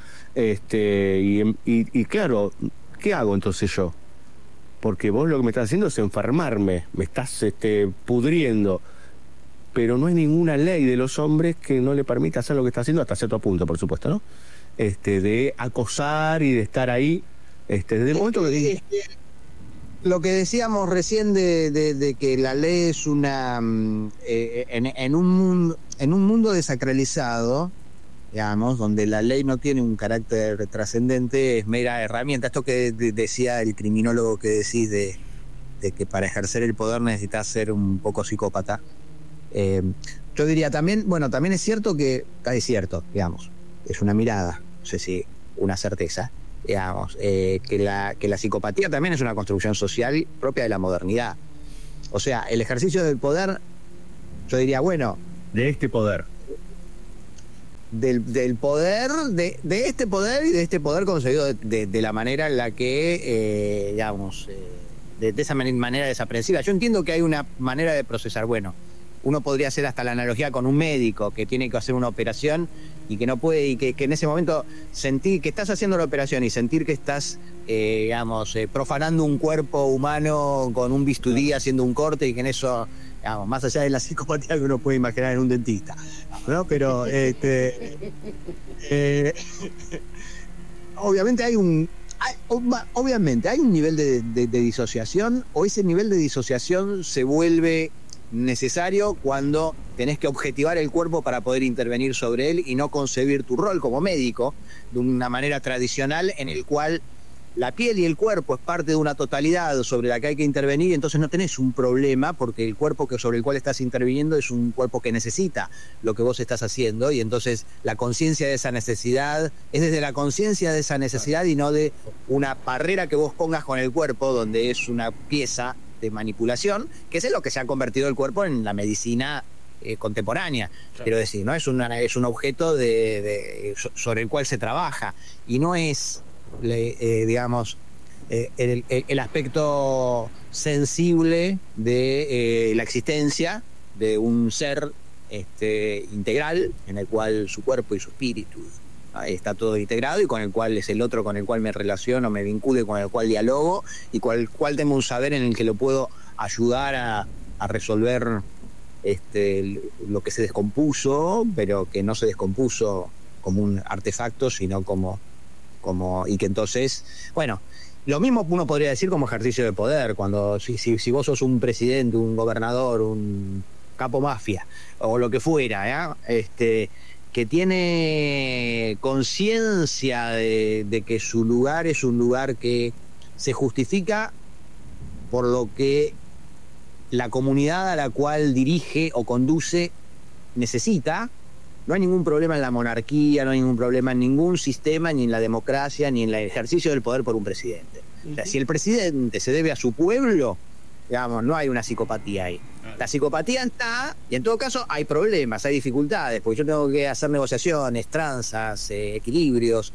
y claro, ¿qué hago entonces yo? Porque vos lo que me estás haciendo es enfermarme, me estás pudriendo, pero no hay ninguna ley de los hombres que no le permita hacer lo que está haciendo, hasta cierto punto, por supuesto, ¿no? De acosar y de estar ahí, desde el momento que...
Lo que decíamos recién de que la ley es una en un mundo desacralizado, digamos, donde la ley no tiene un carácter trascendente, es mera herramienta. Esto que decía el criminólogo que decís de que para ejercer el poder necesitas ser un poco psicópata. Yo diría también, bueno, también es cierto que, es cierto, digamos, es una mirada, no sé si una certeza, digamos, que la psicopatía también es una construcción social propia de la modernidad. O sea, el ejercicio del poder, yo diría, bueno,
De este poder.
del poder, de este poder y de este poder conseguido de la manera en la que, digamos, de esa manera desaprensiva. Yo entiendo que hay una manera de procesar, bueno, uno podría hacer hasta la analogía con un médico que tiene que hacer una operación y que no puede, y que en ese momento sentir que estás haciendo la operación y sentir que estás, digamos, profanando un cuerpo humano con un bisturí haciendo un corte, y que en eso, digamos, más allá de la psicopatía que uno puede imaginar en un dentista, ¿no? Pero obviamente hay un nivel de disociación, o ese nivel de disociación se vuelve necesario cuando tenés que objetivar el cuerpo para poder intervenir sobre él y no concebir tu rol como médico de una manera tradicional en el cual la piel y el cuerpo es parte de una totalidad sobre la que hay que intervenir. Entonces no tenés un problema porque el cuerpo sobre el cual estás interviniendo es un cuerpo que necesita lo que vos estás haciendo, y entonces la conciencia de esa necesidad es desde la conciencia de esa necesidad y no de una barrera que vos pongas con el cuerpo donde es una pieza de manipulación, que es en lo que se ha convertido el cuerpo en la medicina contemporánea. Claro. Quiero decir, ¿no? Es un objeto sobre el cual se trabaja, y no es, digamos, el aspecto sensible de la existencia de un ser integral, en el cual su cuerpo y su espíritu está todo integrado, y con el cual es el otro con el cual me relaciono, me vinculo, con el cual dialogo, y con el cual tengo un saber en el que lo puedo ayudar a resolver lo que se descompuso, pero que no se descompuso como un artefacto, sino como y que entonces, bueno, lo mismo uno podría decir como ejercicio de poder, cuando si vos sos un presidente, un gobernador, un capo mafia, o lo que fuera, que tiene conciencia de que su lugar es un lugar que se justifica por lo que la comunidad a la cual dirige o conduce necesita. No hay ningún problema en la monarquía, no hay ningún problema en ningún sistema, ni en la democracia, ni en el ejercicio del poder por un presidente. O sea, si el presidente se debe a su pueblo, digamos, no hay una psicopatía ahí. La psicopatía está, y en todo caso hay problemas, hay dificultades, porque yo tengo que hacer negociaciones, tranzas, equilibrios,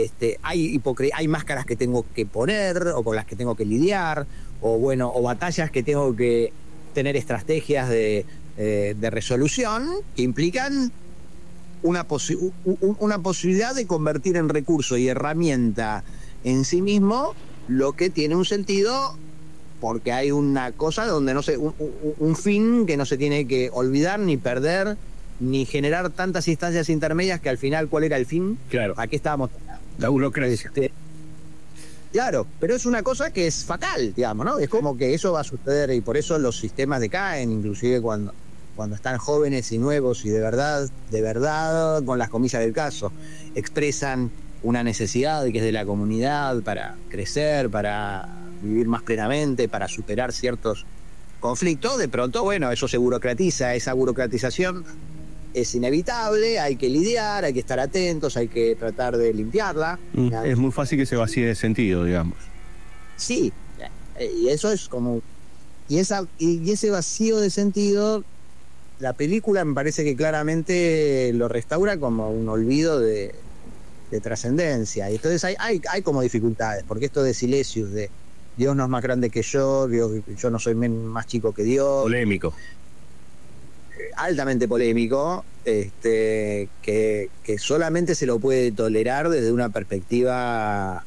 hay máscaras que tengo que poner, o con las que tengo que lidiar, o batallas que tengo que tener estrategias de resolución que implican una posibilidad de convertir en recurso y herramienta en sí mismo lo que tiene un sentido, porque hay una cosa donde no sé, un fin que no se tiene que olvidar ni perder, ni generar tantas instancias intermedias que al final, ¿cuál era el fin?
Claro.
¿A qué estábamos?
La burocracia.
Claro, pero es una cosa que es fatal, digamos, ¿no? Es como que eso va a suceder, y por eso los sistemas decaen, inclusive cuando están jóvenes y nuevos y de verdad, con las comillas del caso, expresan una necesidad que es de la comunidad para crecer, para vivir más plenamente, para superar ciertos conflictos. De pronto, bueno, eso se burocratiza, esa burocratización es inevitable, hay que lidiar, hay que estar atentos, hay que tratar de limpiarla.
Es muy fácil que se vacíe de sentido, digamos.
Sí, y eso es como... Y ese vacío de sentido, la película me parece que claramente lo restaura como un olvido de trascendencia. Y entonces hay como dificultades, porque esto de Silesius, de Dios no es más grande que yo no soy más chico que Dios.
Polémico.
Altamente polémico, que solamente se lo puede tolerar desde una perspectiva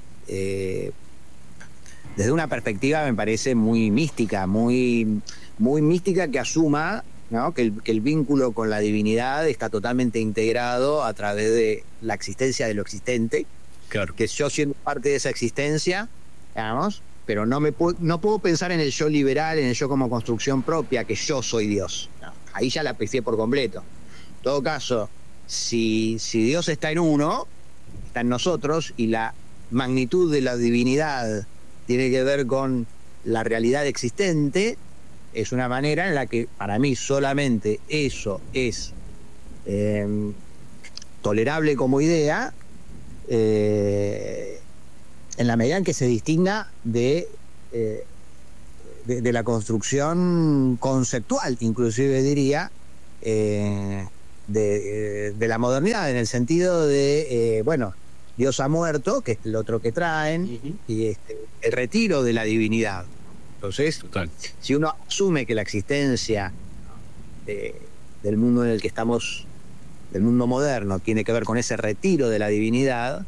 me parece muy mística, muy mística, que asuma, ¿no?, que el vínculo con la divinidad está totalmente integrado a través de la existencia de lo existente.
Claro. Que
yo, siendo parte de esa existencia, digamos, pero no puedo pensar en el yo liberal, en el yo como construcción propia, que yo soy Dios. No, ahí ya la pifié por completo. En todo caso, si Dios está en uno, está en nosotros, y la magnitud de la divinidad tiene que ver con la realidad existente, es una manera en la que para mí solamente eso es tolerable como idea, en la medida en que se distinga de la construcción conceptual, inclusive diría, de la modernidad, en el sentido de, bueno, Dios ha muerto, que es el otro que traen, y el retiro de la divinidad. Entonces,
Total.
si uno asume que la existencia del mundo en el que estamos, del mundo moderno, tiene que ver con ese retiro de la divinidad,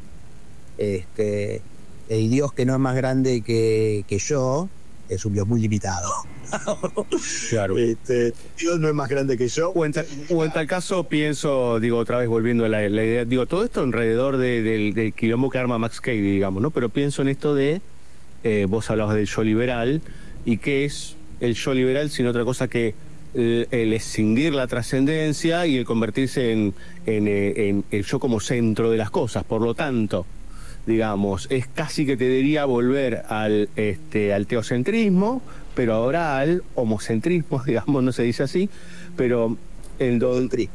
y Dios que no es más grande que yo, es un Dios muy limitado.
Claro.
Dios no es más grande que yo.
O en tal caso pienso, digo, otra vez volviendo a la idea, digo, todo esto alrededor del quilombo que arma Max Cady, digamos, ¿no? Pero pienso en esto de, vos hablabas del yo liberal, y qué es el yo liberal sino otra cosa que el escindir la trascendencia y el convertirse en el yo como centro de las cosas. Por lo tanto, digamos, es casi que te diría volver al teocentrismo, pero ahora al homocentrismo, digamos, no se dice así, pero
Egocentrismo.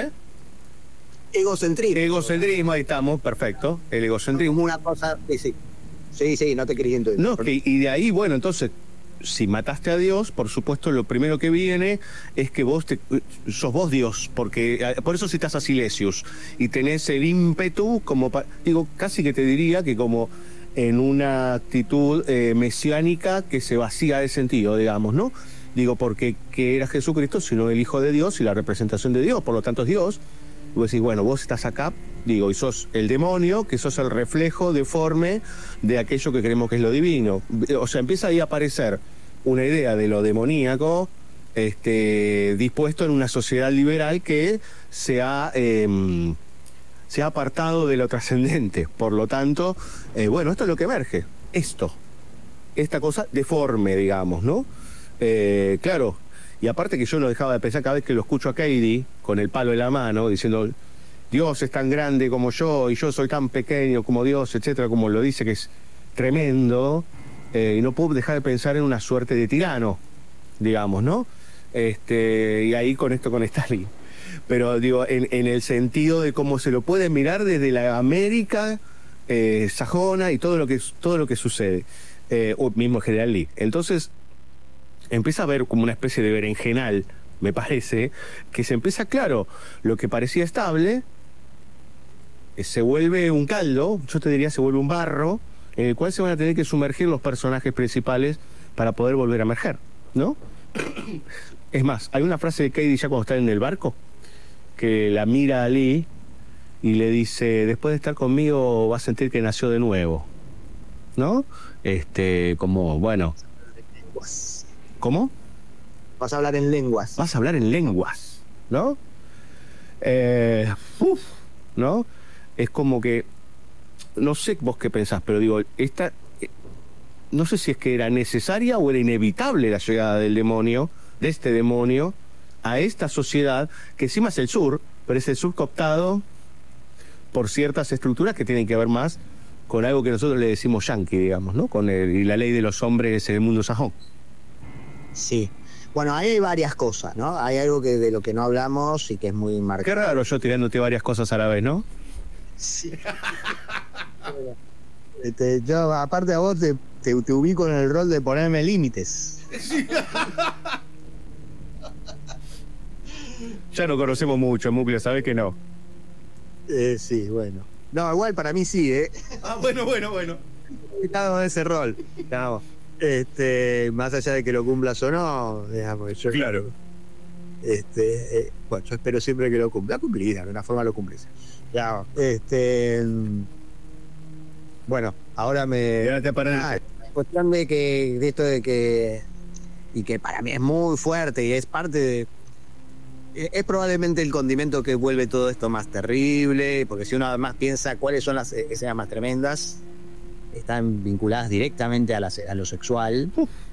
Egocentrismo, ahí estamos, perfecto, el egocentrismo.
Como una cosa, sí, no te quería entender.
No, y de ahí, bueno, entonces, si mataste a Dios, por supuesto, lo primero que viene es que sos vos Dios, porque por eso citas a Silesius, y tenés el ímpetu como, digo, casi que te diría que como en una actitud mesiánica que se vacía de sentido, digamos, ¿no? Digo, porque que era Jesucristo, sino el Hijo de Dios y la representación de Dios, por lo tanto es Dios. Y vos decís, bueno, vos estás acá, digo, y sos el demonio, que sos el reflejo deforme de aquello que creemos que es lo divino. O sea, empieza ahí a aparecer una idea de lo demoníaco, dispuesto en una sociedad liberal que se ha apartado de lo trascendente. Por lo tanto, bueno, esto es lo que emerge. Esta cosa deforme, digamos, ¿no? Claro, y aparte que yo no dejaba de pensar cada vez que lo escucho a Cady con el palo en la mano, diciendo, Dios es tan grande como yo, y yo soy tan pequeño como Dios, etcétera, como lo dice, que es tremendo, y no puedo dejar de pensar en una suerte de tirano, digamos, ¿no? Y ahí con Stalin. Pero digo, en el sentido de cómo se lo puede mirar desde la América sajona y todo lo que sucede, o mismo General Lee. Entonces empieza a ver como una especie de berenjenal, me parece, que se empieza, claro, lo que parecía estable se vuelve un caldo, yo te diría se vuelve un barro, en el cual se van a tener que sumergir los personajes principales para poder volver a emerger, ¿no? Es más, hay una frase de Cady ya cuando está en el barco, que la mira a Lee y le dice, después de estar conmigo vas a sentir que nació de nuevo, ¿no? Como, bueno... ¿Cómo?
Vas a hablar en lenguas.
Vas a hablar en lenguas, ¿no? ¿No? Es como que, no sé vos qué pensás, pero digo, no sé si es que era necesaria o era inevitable la llegada del demonio, de este demonio, a esta sociedad, que encima es el sur, pero es el sur cooptado por ciertas estructuras que tienen que ver más con algo que nosotros le decimos yanqui, digamos, ¿no? Y la ley de los hombres en el mundo sajón.
Sí. Bueno, ahí hay varias cosas, ¿no? Hay algo de lo que no hablamos y que es muy marcado.
Qué raro yo tirándote varias cosas a la vez, ¿no?
Sí. Yo, aparte a vos, te ubico en el rol de ponerme límites.
Sí. Ya no conocemos mucho, Muclio, ¿sabés que no?
Sí, bueno. No, igual para mí sí, ¿eh?
Ah, bueno.
He estado en ese rol, digamos. Más allá de que lo cumplas o no, digamos, yo...
Claro.
Bueno, yo espero siempre que lo cumpla. Cumplirá, de una forma lo cumplís. Ya, bueno, ahora cuestión de esto de que... Y que para mí es muy fuerte y es parte de... Es probablemente el condimento que vuelve todo esto más terrible, porque si uno además piensa cuáles son las escenas más tremendas, están vinculadas directamente a lo sexual.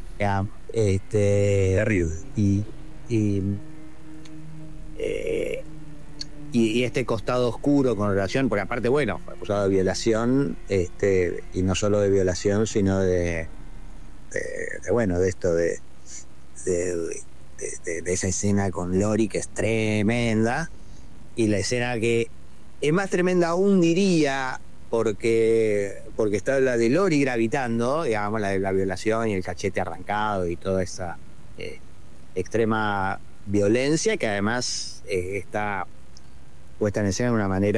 Terrible.
Y este costado oscuro con relación, porque aparte, bueno, fue acusado de violación, y no solo de violación, sino de esto de de esa escena con Lori, que es tremenda, y la escena que es más tremenda aún, diría, porque está la de Lori gravitando, digamos, la de la violación y el cachete arrancado y toda esa extrema violencia, que además está puesta en escena de una manera